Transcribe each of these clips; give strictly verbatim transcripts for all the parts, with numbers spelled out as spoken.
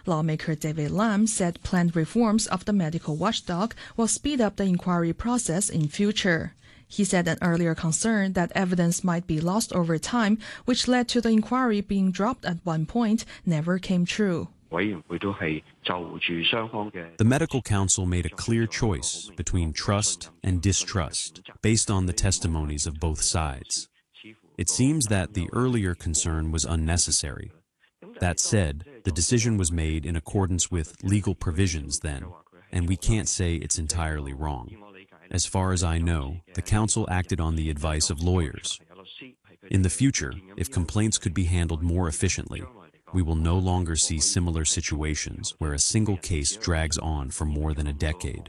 Lawmaker David Lam said planned reforms of the medical watchdog will speed up the inquiry process in future. He said an earlier concern that evidence might be lost over time, which led to the inquiry being dropped at one point, never came true. The Medical Council made a clear choice between trust and distrust based on the testimonies of both sides. It seems that the earlier concern was unnecessary. That said, the decision was made in accordance with legal provisions then, and we can't say it's entirely wrong. As far as I know, the Council acted on the advice of lawyers. In the future, if complaints could be handled more efficiently, we will no longer see similar situations where a single case drags on for more than a decade.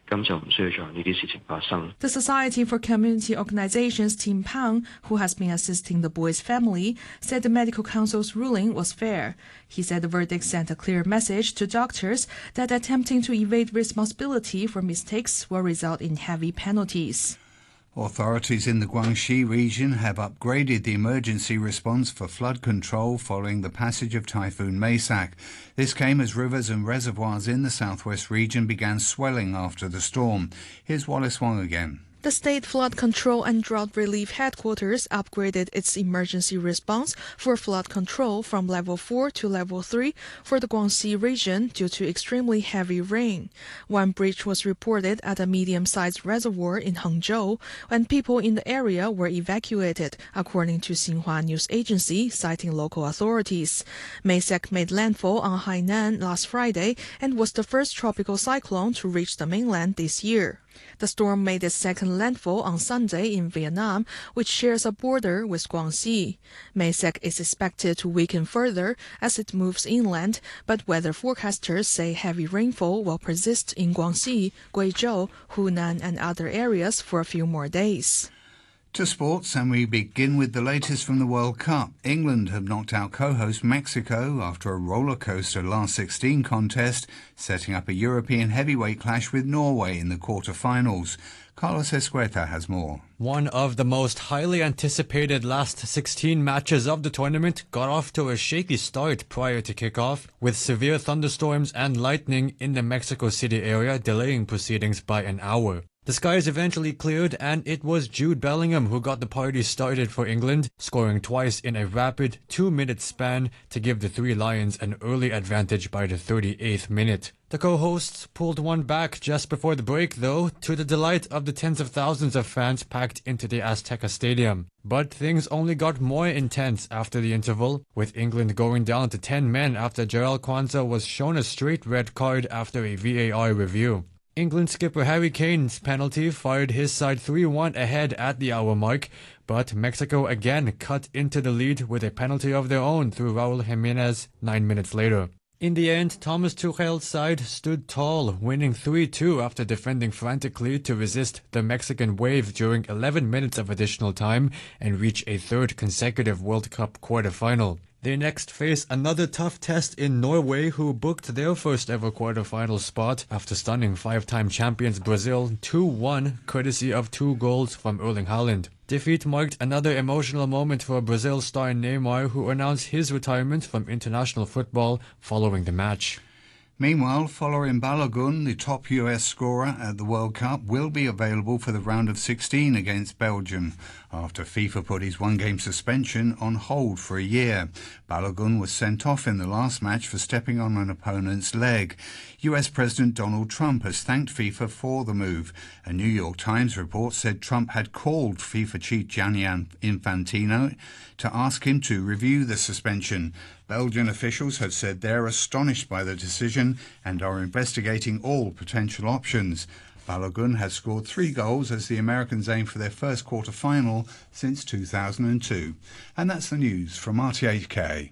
The Society for Community Organizations Tim Pang, who has been assisting the boy's family, said the Medical Council's ruling was fair. He said the verdict sent a clear message to doctors that attempting to evade responsibility for mistakes will result in heavy penalties. Authorities in the Guangxi region have upgraded the emergency response for flood control following the passage of Typhoon Maysak. This came as rivers and reservoirs in the southwest region began swelling after the storm. Here's Wallace Wong again. The State Flood Control and Drought Relief Headquarters upgraded its emergency response for flood control from level four to level three for the Guangxi region due to extremely heavy rain. One breach was reported at a medium-sized reservoir in Hangzhou, and people in the area were evacuated, according to Xinhua News Agency, citing local authorities. Maysak made landfall on Hainan last Friday and was the first tropical cyclone to reach the mainland this year. The storm made its second landfall on Sunday in Vietnam, which shares a border with Guangxi. Maysak is expected to weaken further as it moves inland, but weather forecasters say heavy rainfall will persist in Guangxi, Guizhou, Hunan, and other areas for a few more days. To sports, and we begin with the latest from the World Cup. England have knocked out co-host Mexico after a roller-coaster last sixteen contest, setting up a European heavyweight clash with Norway in the quarter-finals. Carlos Escueta has more. One of the most highly anticipated last sixteen matches of the tournament got off to a shaky start prior to kickoff, with severe thunderstorms and lightning in the Mexico City area delaying proceedings by an hour. The skies eventually cleared, and it was Jude Bellingham who got the party started for England, scoring twice in a rapid two-minute span to give the Three Lions an early advantage by the thirty-eighth minute. The co-hosts pulled one back just before the break, though, to the delight of the tens of thousands of fans packed into the Azteca Stadium. But things only got more intense after the interval, with England going down to ten men after Jarell Quansah was shown a straight red card after a V A R review. England skipper Harry Kane's penalty fired his side three one ahead at the hour mark, but Mexico again cut into the lead with a penalty of their own through Raul Jimenez nine minutes later. In the end, Thomas Tuchel's side stood tall, winning three two after defending frantically to resist the Mexican wave during eleven minutes of additional time and reach a third consecutive World Cup quarter-final. They next face another tough test in Norway, who booked their first ever quarter-final spot after stunning five-time champions Brazil two one, courtesy of two goals from Erling Haaland. Defeat marked another emotional moment for Brazil star Neymar, who announced his retirement from international football following the match. Meanwhile, Folarin Balogun, the top U S scorer at the World Cup, will be available for the round of sixteen against Belgium after FIFA put his one-game suspension on hold for a year. Balogun was sent off in the last match for stepping on an opponent's leg. U S President Donald Trump has thanked FIFA for the move. A New York Times report said Trump had called FIFA chief Gianni Infantino to ask him to review the suspension. Belgian officials have said they're astonished by the decision and are investigating all potential options. Balogun has scored three goals as the Americans aim for their first quarter-final since two thousand two. And that's the news from R T H K.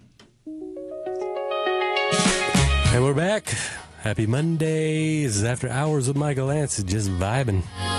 And we're back. Happy Monday. This is After Hours with Michael Lance. Just vibing.